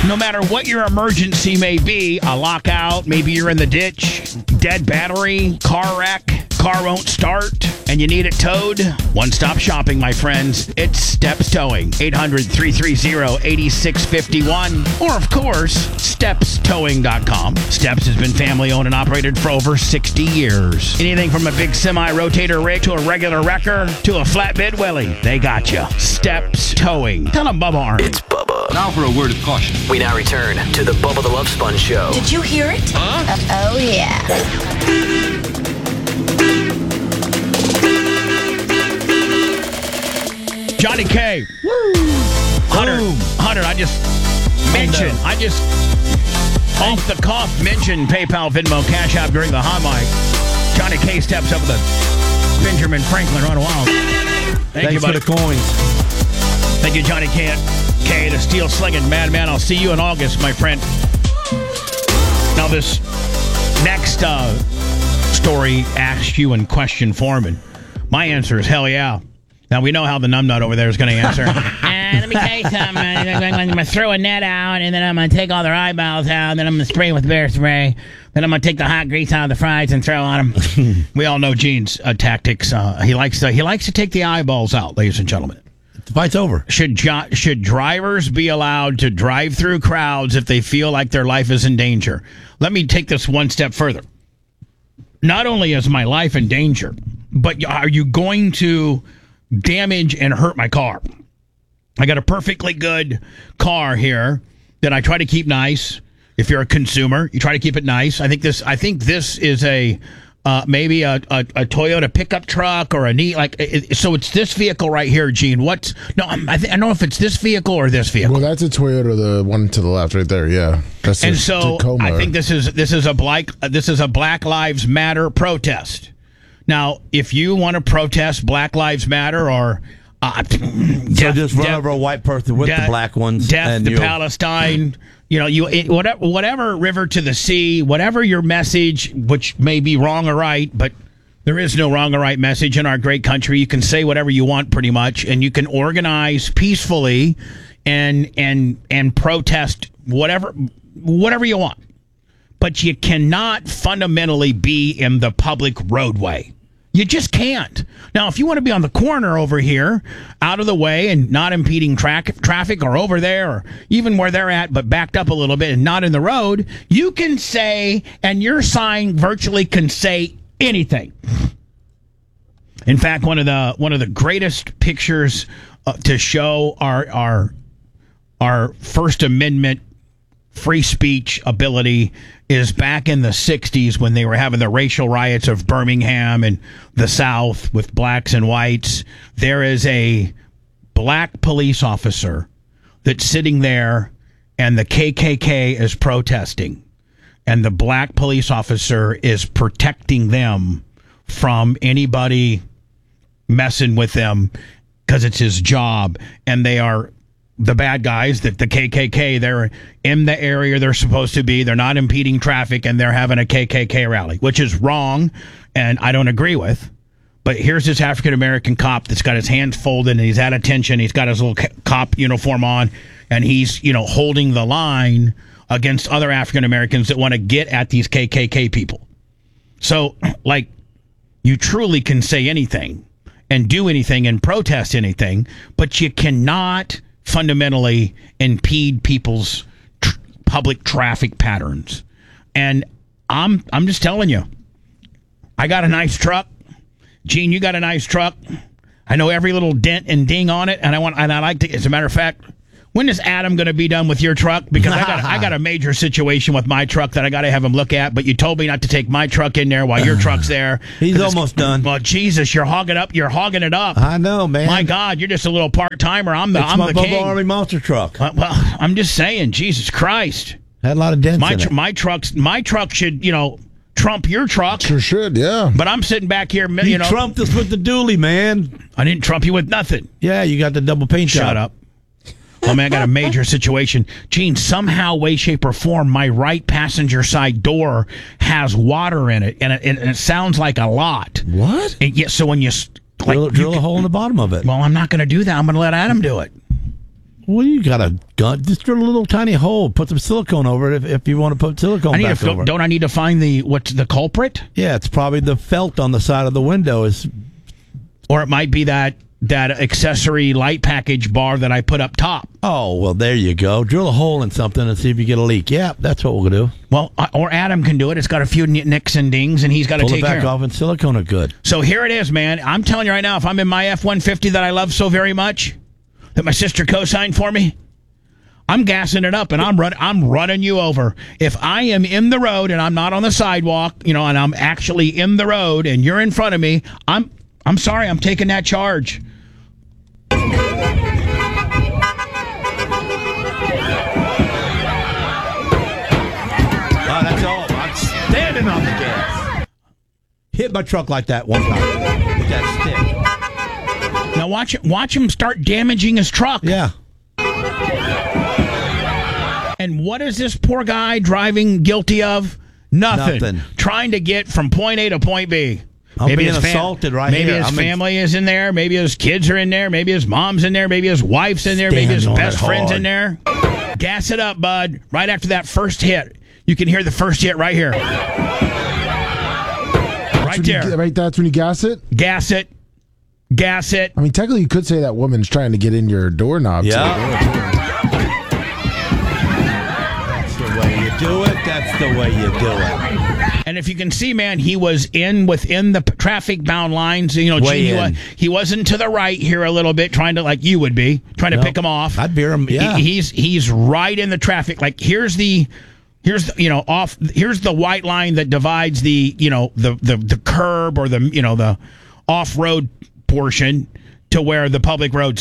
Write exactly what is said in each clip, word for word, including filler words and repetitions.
No matter what your emergency may be, a lockout, maybe you're in the ditch, dead battery, car wreck, car won't start, and you need it towed. One-stop shopping, my friends. It's Steps Towing. eight hundred, three three zero, eight six five one. Or, of course, steps towing dot com. Steps has been family-owned and operated for over sixty years. Anything from a big semi-rotator rig to a regular wrecker to a flatbed Willie, they got you. Steps Towing. Tell them Bubba Army. It's Bubba. Now for a word of caution. We now return to the Bubba the Love Sponge Show. Did you hear it? Huh? Uh, oh, yeah. Johnny K. Woo! Hunter, Hunter, I just mentioned, I just off the cuff mentioned PayPal, Venmo, Cash App during the hot mic. Johnny K steps up with a Benjamin Franklin run wild. Thank Thanks you, buddy. for the coins. Thank you, Johnny K. K, the steel slinging madman. I'll see you in August, my friend. Now, this next uh, story asks you in question form, and my answer is hell yeah. Now, we know how the numbnut over there is going to answer. uh, let me tell you something. I'm going to throw a net out, and then I'm going to take all their eyeballs out, and then I'm going to spray with bear spray. Then I'm going to take the hot grease out of the fries and throw on them. We all know Gene's uh, tactics. Uh, he likes to, he likes to take the eyeballs out, ladies and gentlemen. The fight's over. Should jo- should drivers be allowed to drive through crowds if they feel like their life is in danger? Let me take this one step further. Not only is my life in danger, but are you going to damage and hurt my car? I got a perfectly good car here that I try to keep nice. If you're a consumer, you try to keep it nice. I think this. I think this is a uh, maybe a, a, a Toyota pickup truck or a neat like. It, so it's this vehicle right here, Gene. What's no? I, th- I don't know if it's this vehicle or this vehicle. Well, that's a Toyota, the one to the left, right there. Yeah, that's and a so Tacoma. I think this is this is a black this is a Black Lives Matter protest. Now, if you want to protest Black Lives Matter or uh, So death, just run death, over a white person with death, the black ones. death and to you'll- Palestine, you know, you it, whatever, whatever river to the sea, whatever your message, which may be wrong or right, but there is no wrong or right message in our great country. You can say whatever you want, pretty much, and you can organize peacefully and and and protest whatever whatever you want. But you cannot fundamentally be in the public roadway. You just can't. Now, if you want to be on the corner over here, out of the way and not impeding tra- traffic or over there or even where they're at, but backed up a little bit and not in the road, you can say, and your sign virtually can say anything. In fact, one of the one of the greatest pictures uh, to show our our our First Amendment free speech ability is back in the sixties when they were having the racial riots of Birmingham and the South with blacks and whites. There is a black police officer that's sitting there and the K K K is protesting. And the black police officer is protecting them from anybody messing with them because it's his job. And they are the bad guys, that the K K K, they're in the area they're supposed to be. They're not impeding traffic, and they're having a K K K rally, which is wrong, and I don't agree with. But here's this African-American cop that's got his hands folded, and he's at attention. He's got his little cop uniform on, and he's, you know, holding the line against other African-Americans that want to get at these K K K people. So, like, you truly can say anything and do anything and protest anything, but you cannot fundamentally impede people's tr- public traffic patterns. And I'm I'm just telling you, I got a nice truck. Gene, you got a nice truck. I know every little dent and ding on it, and I want and I like to. As a matter of fact, when is Adam going to be done with your truck? Because I got I got a major situation with my truck that I got to have him look at. But you told me not to take my truck in there while your truck's there. He's almost done. Well, Jesus, you're hogging up. You're hogging it up. I know, man. My God, you're just a little part timer. I'm the It's I'm my the Bubba king. Army monster truck. Uh, well, I'm just saying, Jesus Christ. Had a lot of dents My in tr- it. my trucks my truck should, you know, trump your truck. Sure should, yeah. But I'm sitting back here, you, You know. trumped us with the dually, man. I didn't trump you with nothing. Yeah, you got the double paint job. Shut up. Oh, man, I got a major situation. Gene, somehow, way, shape, or form, my right passenger side door has water in it, and it, and it sounds like a lot. What? And yeah, so when you... Like, Drill, drill you a can- hole in the bottom of it. Well, I'm not going to do that. I'm going to let Adam do it. Well, you got a gun. Just drill a little tiny hole. Put some silicone over it if, if you want to put silicone I need back to, over it. don't I need to find the what's the culprit? Yeah, it's probably the felt on the side of the window. Is Or it might be that that accessory light package bar that I put up top. Oh, well, there you go. Drill a hole in something and see if you get a leak. Yeah, that's what we'll do. Well, uh, or Adam can do it. It's got a few nicks and dings, and he's got to Pull take it care back of off and silicone it good. So here it is, man. I'm telling you right now, if I'm in my F one fifty that I love so very much, that my sister co-signed for me, I'm gassing it up, and I'm run, I'm running you over. If I am in the road and I'm not on the sidewalk, you know, and I'm actually in the road, and you're in front of me, I'm I'm sorry, I'm taking that charge. Oh, that's all. I'm standing on the gas. Hit my truck like that one time with that stick. Now watch it. Watch him start damaging his truck. Yeah. And what is this poor guy driving guilty of? Nothing. Nothing. Trying to get from point A to point B. I'm being assaulted right maybe here. his I'm in- family is in there. Maybe his kids are in there. Maybe his mom's in there. Maybe his wife's in there. Stand maybe his on best it friend's hard. in there. Gas it up, bud. Right after that first hit. You can hear the first hit right here. Right When you- there. right, that's when you gas it. Gas it. Gas it. I mean, technically, you could say that woman's trying to get in your doorknob. Yeah. That's the way you do it. That's the way you do it. And if you can see, man, he was in within the p- traffic bound lines. You know, Way Gene, he, wa- in. he wasn't to the right here a little bit, trying to, like you would be, trying to No. pick him off. I'd veer him. Yeah. He- he's he's right in the traffic. Like here's the here's the, you know off here's the white line that divides the you know the the the curb or the you know the off road portion to where the public roads.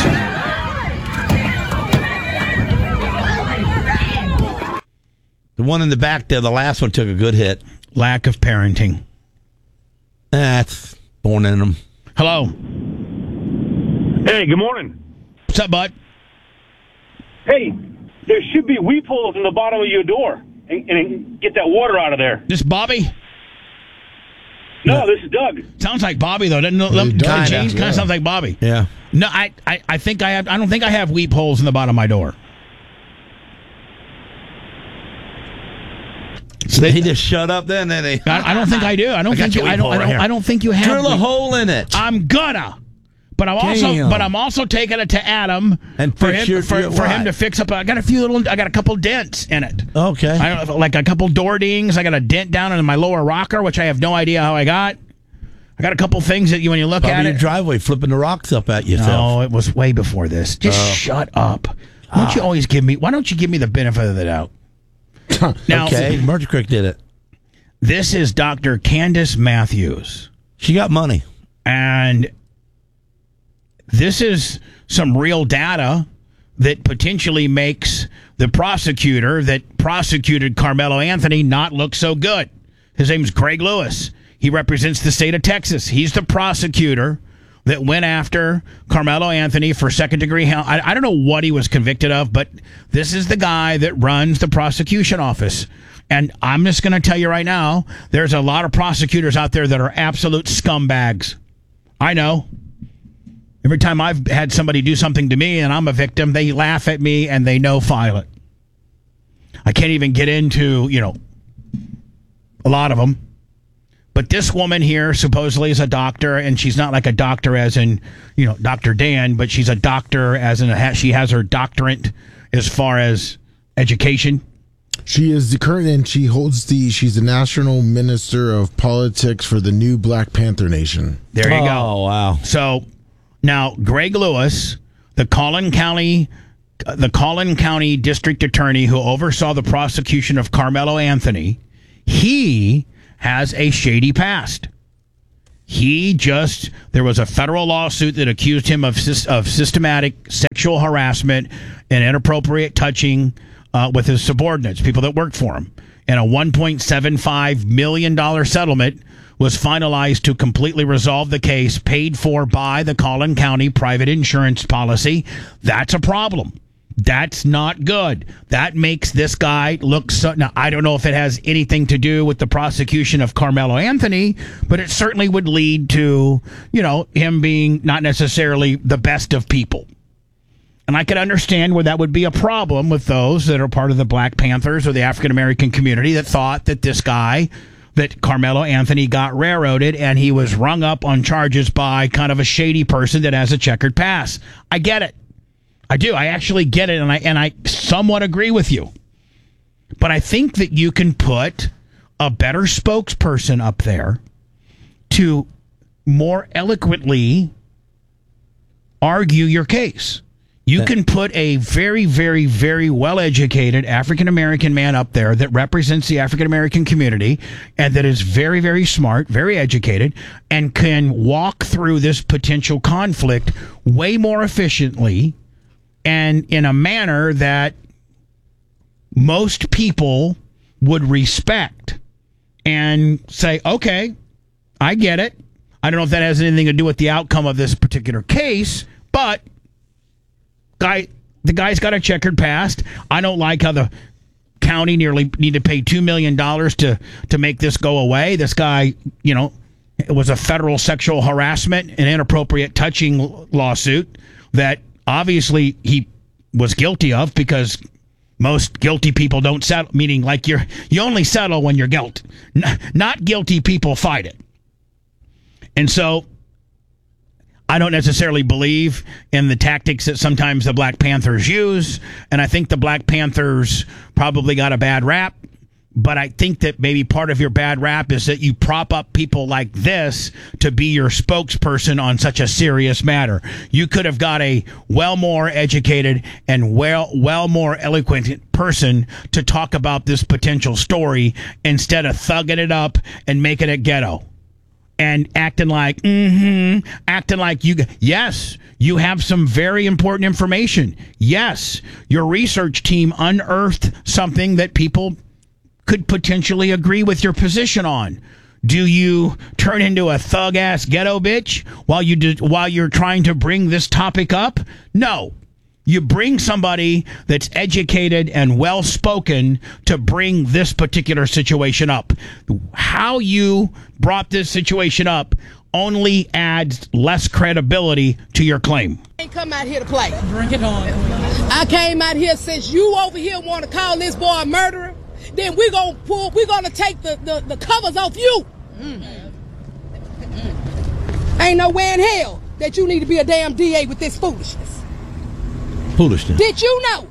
The one in the back there, the last one took a good hit. Lack of parenting. That's born in them. Hello, Hey, good morning. what's up, bud? Hey, there should be weep holes in the bottom of your door and, and get that water out of there. This Bobby. No, this is Doug. Sounds like Bobby though, doesn't it? He does, James kind yeah. of sounds like Bobby. Yeah. No, I, I, I think I have. I don't think I have weep holes in the bottom of my door. So he just shut up then, didn't he? I, I don't think I do. I don't I got think you. your I weep don't. hole I right don't. here. I don't think you have. Drill a weep- hole in it. I'm gonna. But I'm also. Damn. But I'm also taking it to Adam And for fix him your- for, your for him what? to fix up. I got a few little. I got a couple dents in it. Okay. I don't know, like a couple door dings. I got a dent down in my lower rocker, which I have no idea how I got. I got a couple things that you when you look Probably at your it. driveway flipping the rocks up at yourself. No, it was way before this. Just Oh. shut up. Why don't you always give me? Why don't you give me the benefit of the doubt? Now, Okay. Murder Creek did it. this is Doctor Candace Matthews, She got money. and this is some real data that potentially makes the prosecutor that prosecuted Carmelo Anthony not look so good. His name's Greg Lewis. He represents the state of Texas. He's the prosecutor that went after Carmelo Anthony for second degree. I, I don't know what he was convicted of, but this is the guy that runs the prosecution office. And I'm just going to tell you right now, there's a lot of prosecutors out there that are absolute scumbags. I know. Every time I've had somebody do something to me and I'm a victim, they laugh at me and they no file it. I can't even get into, you know, a lot of them. But this woman here supposedly is a doctor, and she's not like a doctor as in, you know, Doctor Dan, but she's a doctor as in a, she has her doctorate as far as education. She is the current, and she holds the. She's the national minister of politics for the new Black Panther Nation. There you oh, go. wow. So now Greg Lewis, the Collin County, the Collin County District Attorney who oversaw the prosecution of Carmelo Anthony, he has a shady past. He just there was a federal lawsuit that accused him of sys- of systematic sexual harassment and inappropriate touching uh, with his subordinates, people that worked for him. And a one point seven five million dollars settlement was finalized to completely resolve the case, paid for by the Collin County private insurance policy. That's a problem. That's not good. That makes this guy look so. Now, I don't know if it has anything to do with the prosecution of Carmelo Anthony, but it certainly would lead to, you know, him being not necessarily the best of people. And I could understand where that would be a problem with those that are part of the Black Panthers or the African American community that thought that this guy, that Carmelo Anthony, got railroaded and he was rung up on charges by kind of a shady person that has a checkered past. I get it. I do. I actually get it, and I and I somewhat agree with you. But I think that you can put a better spokesperson up there to more eloquently argue your case. You can put a very, very, very well-educated African-American man up there that represents the African-American community and that is very, very smart, very educated, and can walk through this potential conflict way more efficiently and in a manner that most people would respect and say, okay, I get it. I don't know if that has anything to do with the outcome of this particular case, but guy, the guy's got a checkered past. I don't like how the county nearly need to pay two million dollars to, to make this go away. This guy, you know, it was a federal sexual harassment and inappropriate touching lawsuit that obviously he was guilty of, because most guilty people don't settle, meaning like you're, you only settle when you're guilty. N- not guilty people fight it. And so I don't necessarily believe in the tactics that sometimes the Black Panthers use, and I think the Black Panthers probably got a bad rap, but I think that maybe part of your bad rap is that you prop up people like this to be your spokesperson on such a serious matter. You could have got a well more educated and well well more eloquent person to talk about this potential story instead of thugging it up and making it ghetto. And acting like, mm-hmm, acting like you, yes, you have some very important information. Yes, your research team unearthed something that people could potentially agree with your position on. Do you turn into a thug-ass ghetto bitch while you do, while you're trying to bring this topic up? No. You bring somebody that's educated and well-spoken to bring this particular situation up. How you brought this situation up only adds less credibility to your claim. I ain't come out here to play. Bring it on. I came out here since you over here want to call this boy a murderer. Then we're going to pull, we're going to take the, the, the covers off you. Mm. Mm. Ain't no way in hell that you need to be a damn D A with this foolishness. Foolishness. Did you know?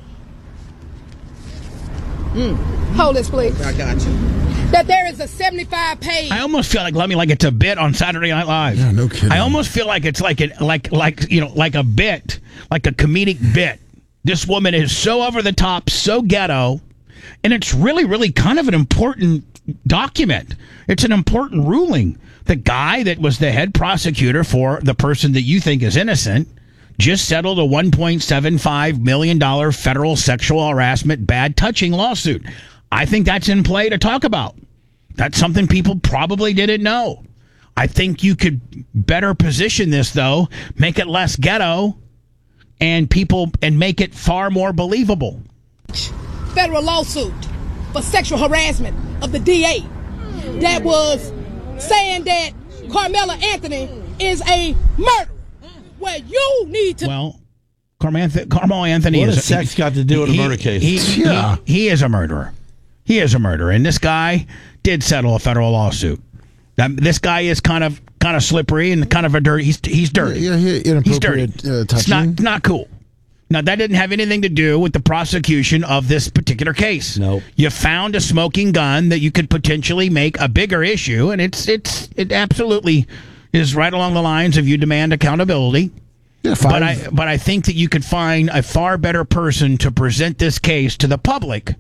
Mm. Hold this, please. I got you. That there is a seventy-five page. I almost feel like, let me, like it's a bit on Saturday Night Live. Yeah, no kidding. I almost feel like it's like a, like like you know like a bit, like a comedic bit. This woman is so over the top, so ghetto, and it's really, really kind of an important document. It's an important ruling. The guy that was the head prosecutor for the person that you think is innocent just settled a one point seven five million dollars federal sexual harassment bad touching lawsuit. I think that's in play to talk about. That's something people probably didn't know. I think you could better position this, though, make it less ghetto, and people and make it far more believable. Federal lawsuit for sexual harassment of the D A that was saying that Carmelo Anthony is a murderer. Well, you need to. Well, Carmelo Carmelo Anthony what is. What has sex got to do with he, a murder case? He, he, yeah. he, he is a murderer. He is a murderer, and this guy did settle a federal lawsuit. Now, this guy is kind of kind of slippery and kind of a dirty. He's he's dirty. Yeah, yeah, inappropriate, he's dirty. Uh, it's not not cool. Now, that didn't have anything to do with the prosecution of this particular case. No, you found a smoking gun that you could potentially make a bigger issue, and it's it's it absolutely is right along the lines of you demand accountability. Yeah, but I but I think that you could find a far better person to present this case to the public.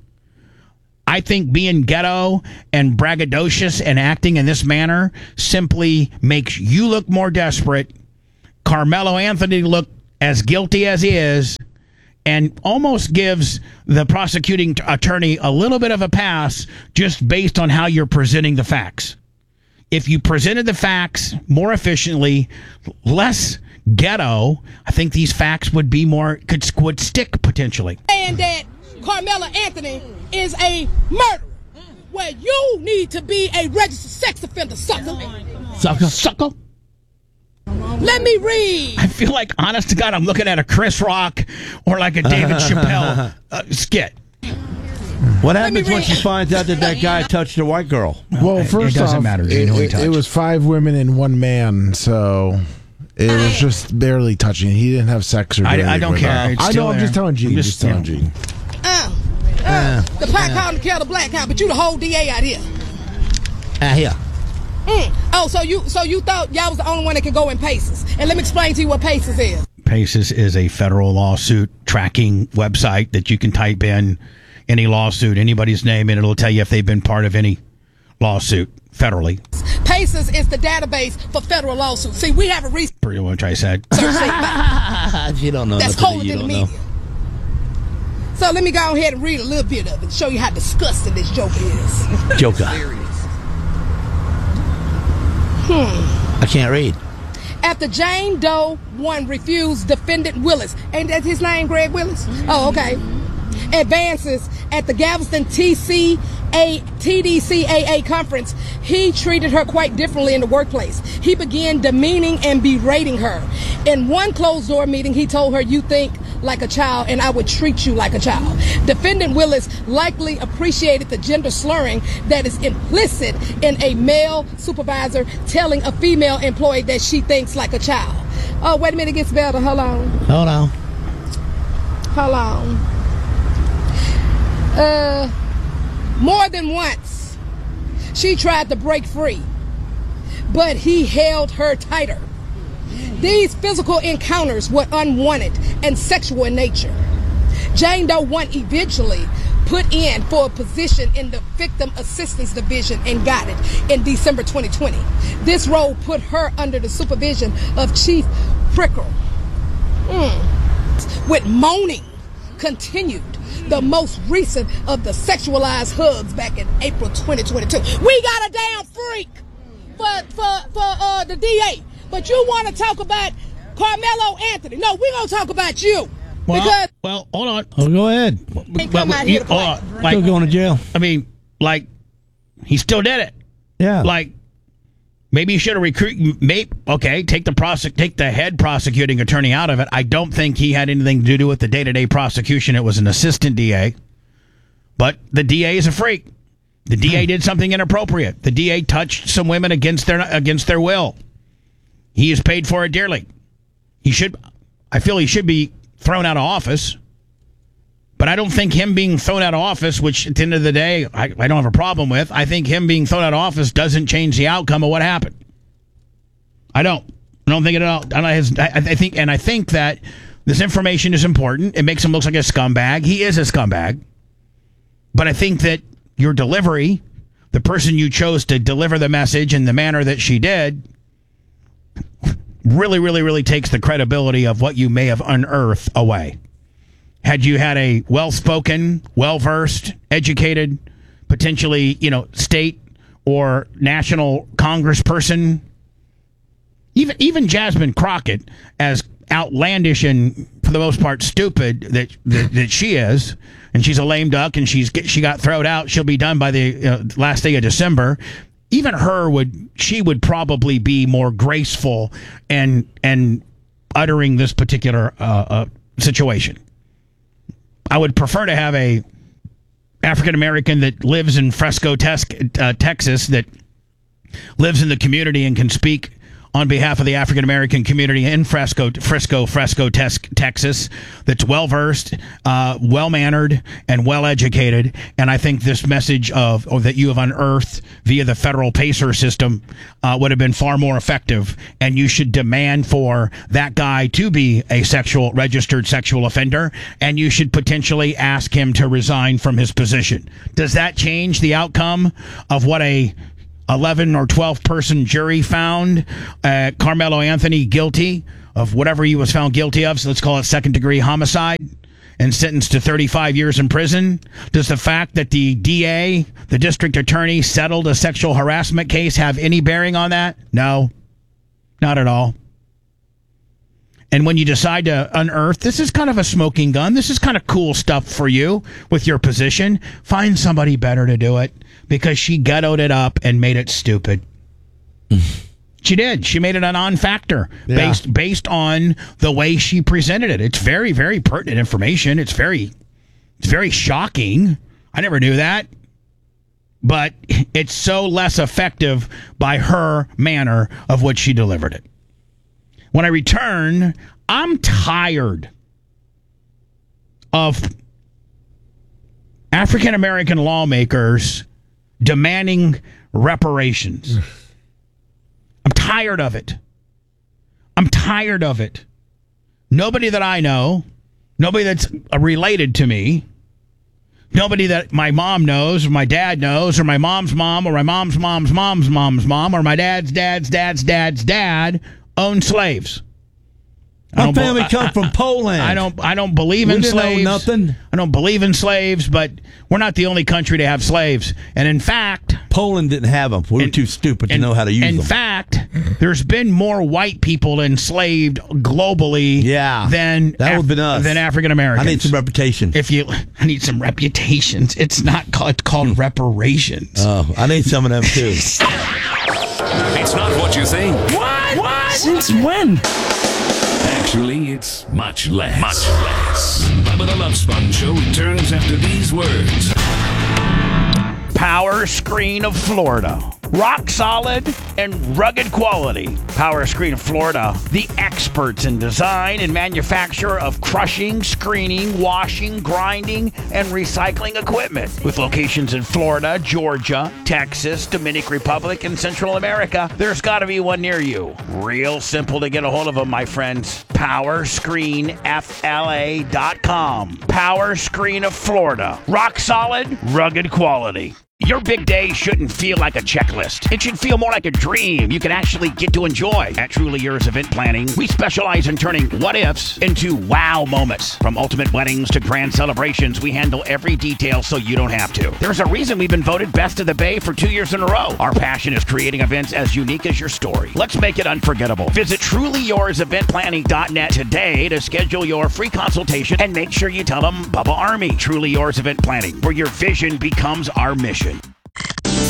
I think being ghetto and braggadocious and acting in this manner simply makes you look more desperate, Carmelo Anthony look as guilty as he is, and almost gives the prosecuting attorney a little bit of a pass just based on how you're presenting the facts. If you presented the facts more efficiently, less ghetto, I think these facts would be more, could, would stick potentially. And that Carmelo Anthony is a murderer. Well, you need to be a registered sex offender, sucker. Sucker. Sucker. Let me read. I feel like, honest to God, I'm looking at a Chris Rock or like a David Chappelle uh, skit. What Let me happens when read. she finds out that that guy touched a white girl? Well, it- first it doesn't off, matter. It, You know he it- touched. it was five women and one man, so it was just barely touching. He didn't have sex or. I- anything I don't with care. her. It's I still know. I'm there. just telling Gene. I'm Just, just- telling yeah. Gene. Uh, uh, the pot calling the kettle black count, but you the whole D A out here. Ah, here. Mm. Oh, so you so you thought y'all was the only one that could go in PACES. And let me explain to you what PACES is. PACES is a federal lawsuit tracking website that you can type in any lawsuit, anybody's name, and it'll tell you if they've been part of any lawsuit federally. PACES is the database for federal lawsuits. See, we have a research Pretty much I said. segment You don't know that's nothing colder you than the don't media. know. So let me go ahead and read a little bit of it, show you how disgusting this joke is. Joker. I can't read. After Jane Doe one refused defendant Willis, ain't that his name, Greg Willis? Oh, okay. Advances at the Galveston T C A T D C A A conference, he treated her quite differently in the workplace. He began demeaning and berating her. In one closed-door meeting, he told her, "You think like a child, and I would treat you like a child." Defendant Willis likely appreciated the gender slurring that is implicit in a male supervisor telling a female employee that she thinks like a child. Oh, wait a minute, it gets better. Hold on. Hold on. Hold on. Uh, more than once, she tried to break free, but he held her tighter. These physical encounters were unwanted and sexual in nature. Jane Doe one eventually put in for a position in the Victim Assistance Division and got it in December twenty twenty. This role put her under the supervision of Chief Prickle. Mm. With moaning continued the most recent of the sexualized hugs back in April twenty twenty-two. We got a damn freak for for for uh, the D A, but you want to talk about Carmelo Anthony? No, we're gonna talk about you Well, because well, hold on. Oh, go ahead. they come Well, out you- here to play. hold on. Like, Still going to jail. I mean, like, he still did it. Yeah. Like, maybe you should have recruited. Maybe okay, take the prosec- take the head prosecuting attorney out of it. I don't think he had anything to do with the day to day prosecution. It was an assistant D A, but the D A is a freak. The D A did something inappropriate. The D A touched some women against their against their will. He is paid for it dearly. He should. I feel he should be thrown out of office. But I don't think him being thrown out of office, which at the end of the day, I, I don't have a problem with. I think him being thrown out of office doesn't change the outcome of what happened. I don't. I don't think it at all. I, don't- I, I think, and I think that this information is important. It makes him look like a scumbag. He is a scumbag. But I think that your delivery, the person you chose to deliver the message in the manner that she did, really, really, really takes the credibility of what you may have unearthed away. Had you had a well-spoken, well-versed, educated, potentially, you know, state or national congressperson, even even Jasmine Crockett, as outlandish and for the most part stupid that that, that she is, and she's a lame duck, and she's she got thrown out. She'll be done by the uh, last day of December. Even her would she would probably be more graceful and and uttering this particular uh, uh, situation. I would prefer to have a African American that lives in Fresco, tes- uh, Texas, that lives in the community and can speak on behalf of the African American community in Fresco, Frisco, Fresco, tes- Texas, that's well versed, uh, well mannered, and well educated. And I think this message of or that you have unearthed via the federal PACER system uh, would have been far more effective. And you should demand for that guy to be a sexual registered sexual offender, and you should potentially ask him to resign from his position. Does that change the outcome of what a eleven or twelve person jury found uh, Carmelo Anthony guilty of whatever he was found guilty of? So let's call it second degree homicide, and sentenced to thirty-five years in prison. Does the fact that the D A, the district attorney, settled a sexual harassment case have any bearing on that? No, not at all. And when you decide to unearth, this is kind of a smoking gun. This is kind of cool stuff for you with your position. Find somebody better to do it, because she ghettoed it up and made it stupid. She did. She made it a non-factor Yeah. based based on the way she presented it. It's very, very pertinent information. It's very, it's very shocking. I never knew that. But it's so less effective by her manner of which she delivered it. When I return, I'm tired of African American lawmakers demanding reparations. I'm tired of it. I'm tired of it. Nobody that I know, nobody that's related to me, nobody that my mom knows, or my dad knows, or my mom's mom, or my mom's mom's mom's mom's mom, or my dad's dad's dad's dad's dad owned slaves. I My don't be- family I- come I- from Poland. I don't. I don't believe We in didn't own slaves. nothing. I don't believe in slaves, but we're not the only country to have slaves. And in fact, Poland didn't have them. We were in- too stupid to in- know how to use in them. fact, there's been more white people enslaved globally. Yeah. than That would've been us. than African Americans. I need some reputation. If you, I need some reputations. It's not called. It's called reparations. Oh, I need some of them too. It's not what you think. What? What? Since when? Actually, it's much less. Much less. Bubba the Love Sponge Show returns after these words. Power Screen of Florida. Rock solid and rugged quality. Power Screen of Florida, the experts in design and manufacture of crushing, screening, washing, grinding, and recycling equipment. With locations in Florida, Georgia, Texas, Dominican Republic, and Central America, there's got to be one near you. Real simple to get a hold of them, my friends. power screen f l a dot com. Power Screen of Florida. Rock solid, rugged quality. Your big day shouldn't feel like a checklist. It should feel more like a dream you can actually get to enjoy. At Truly Yours Event Planning, we specialize in turning what-ifs into wow moments. From ultimate weddings to grand celebrations, we handle every detail so you don't have to. There's a reason we've been voted Best of the Bay for two years in a row. Our passion is creating events as unique as your story. Let's make it unforgettable. Visit truly yours event planning dot net today to schedule your free consultation and make sure you tell them Bubba Army. Truly Yours Event Planning, where your vision becomes our mission.